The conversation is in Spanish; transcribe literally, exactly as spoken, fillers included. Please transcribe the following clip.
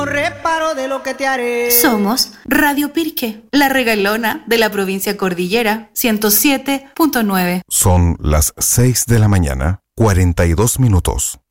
Reparo de lo que te haré. Somos Radio Pirque, la regalona de la provincia Cordillera, ciento siete punto nueve. Son las seis de la mañana, cuarenta y dos minutos.